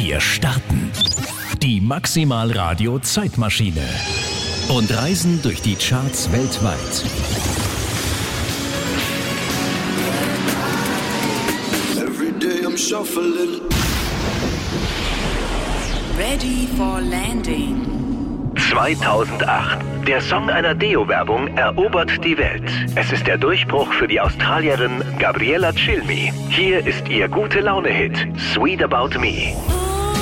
Wir starten. Die Maximal Radio Zeitmaschine. Und reisen durch die Charts weltweit. Every day I'm shuffling. Ready for landing. 2008. Der Song einer Deo-Werbung erobert die Welt. Es ist der Durchbruch für die Australierin Gabriella Cilmi. Hier ist ihr Gute-Laune-Hit Sweet About Me.